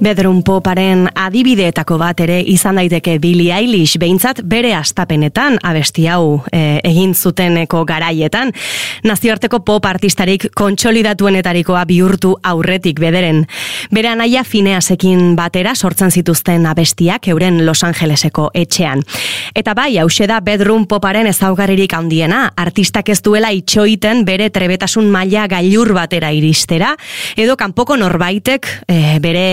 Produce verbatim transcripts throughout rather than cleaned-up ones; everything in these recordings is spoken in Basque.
Bedroom poparen adibideetako bat ere izan daiteke Billie Eilish, behintzat bere astapenetan abesti hau e, egin zuteneko garaietan. Nazioarteko pop artistarik kontsolidatuenetarikoa bihurtu aurretik bederen. Bere anaia Phineasekin batera sortzen zituzten abestiak euren Los Angeleseko etxean. Eta bai, hauxe da bedroom poparen ezaugarririk handiena, artistak ez duela itxoiten bere trebetasun maila gailur batera iristera, edo kanpoko norbaitek e, bere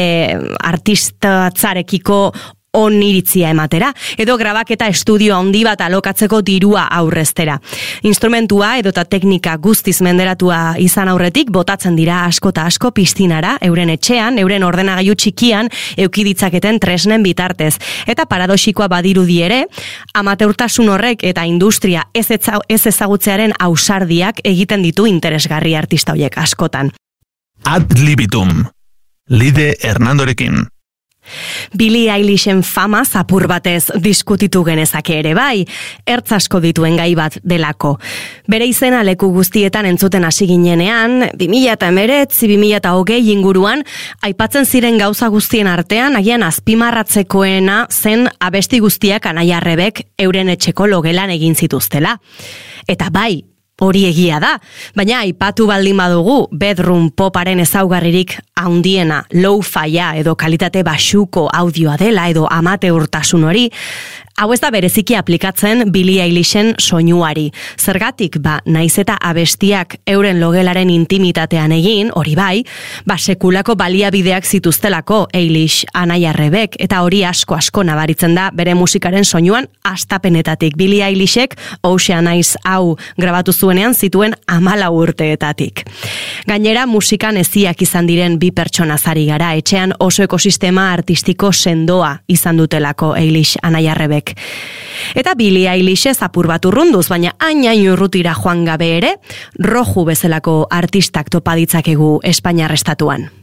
artistatzarekiko oniritzia ematera, edo grabaketa estudio handi bat alokatzeko dirua aurreztera. Instrumentua edota teknika guztiz menderatua izan aurretik, botatzen dira asko eta asko piztinara, euren etxean, euren ordenagailu txikian, eukiditzaketen tresnen bitartez. Eta paradoxikoa badirudi ere, amateurtasun horrek eta industria ez, etza, ez ezagutzearen ausardiak egiten ditu interesgarri artista horiek askotan. Ad libitum. Lide Hernandorekin. Billie Eilishen fama zapur batez diskutitu genezake ere bai, ertz asko dituen gai bat delako. Bere izena leku guztietan entzuten hasi ginenean, bi mila hemeretzi bi mila hogei inguruan, aipatzen ziren gauza guztien artean, agian azpimarratzekoena zen abesti guztiak Anaia Arrebek euren etxeko logelan egin zituztela. Eta bai, hori egia da, baina aipatu baldin badugu bedroom poparen ezaugarririk handiena low-fia edo kalitate baxuko audioa dela edo amateurtasun hori, hau ez da bereziki aplikatzen Billie Eilishen soinuari. Zergatik, ba, naiz eta abestiak euren logelaren intimitatean egin, hori bai, ba, sekulako baliabideak zituztelako Eilish, Anaia Arrebek, eta hori asko asko nabaritzen da bere musikaren soinuan astapenetatik. Billie Eilishek Ocean Eyes hau grabatu zuenean zituen hamalau urteetatik. Gainera, musikan eziak izan diren bi pertsona zari gara, etxean oso ekosistema artistiko sendoa izan dutelako Eilish, Anaia Arrebek. Eta Billie Eilish apur bat urrunduz, baina hain-hain urrutira joan gabe ere, Roju bezalako artistak topa ditzakegu Espainiar estatuan.